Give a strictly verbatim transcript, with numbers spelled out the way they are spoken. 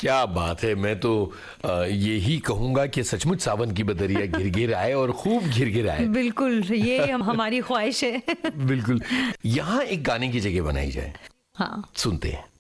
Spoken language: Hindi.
क्या बात है। मैं तो यही कहूंगा कि सचमुच सावन की बदरिया घिर घिर आए और खूब घिर घिर आए। बिल्कुल, ये हमारी ख्वाहिश है। बिल्कुल। यहाँ एक गाने की जगह बनाई जाए। हाँ, सुनते हैं।